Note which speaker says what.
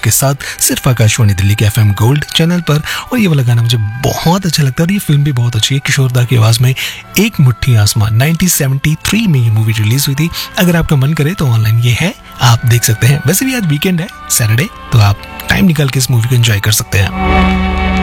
Speaker 1: आपके साथ सिर्फ आकाशवाणी दिल्ली के FM गोल्ड चैनल पर। और ये वाला गाना मुझे बहुत अच्छा लगता है और ये फिल्म भी बहुत अच्छी है। किशोर दा की आवाज में एक मुट्ठी आसमान 1973 में ये मूवी रिलीज हुई थी। अगर आपका मन करे तो ऑनलाइन ये है, आप देख सकते हैं। वैसे भी आज वीकेंड है, सैटरडे, तो आप टाइम निकाल के इस मूवी को एंजॉय कर सकते हैं।